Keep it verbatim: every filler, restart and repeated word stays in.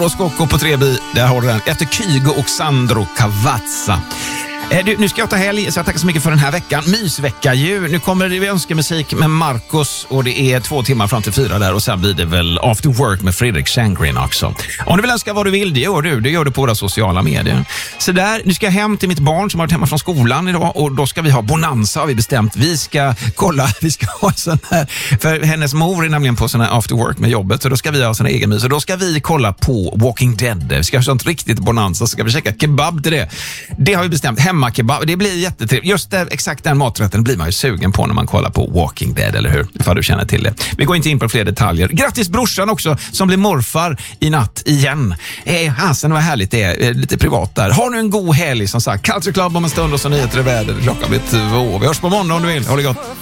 Och Skocko på Trebi, där har du den. Efter Kygo och Sandro Cavazza. Eh, du, nu ska jag ta helg, så jag tackar så mycket för den här veckan. Mysvecka ju. Nu kommer det önskemusik med Marcos och det är två timmar fram till fyra där och sen blir det väl After Work med Fredrik Sandgren också. Om du vill önska vad du vill, det gör du. Det gör du på våra sociala medier. Så där, nu ska jag hem till mitt barn som har varit hemma från skolan idag och då ska vi ha bonanza har vi bestämt. Vi ska kolla, vi ska ha sån här, för hennes mor är nämligen på sån här After Work med jobbet så då ska vi ha sån egen mys och då ska vi kolla på Walking Dead. Vi ska ha sånt riktigt bonanza så ska vi käka kebab till det. Det har vi bestämt. Hemma kebab, det blir jättetrevligt. Just det, exakt den maträtten blir man ju sugen på när man kollar på Walking Dead, eller hur? För du känner till det. Vi går inte in på fler detaljer. Grattis brorsan också, som blir morfar i natt igen. Eh, Hansen, vad härligt det är. Eh, lite privat där. Har nu en god helg som sagt. Culture Club om en stund och så nyheter i väder. Klockan blir två. Vi hörs på måndag om du vill. Ha det gott.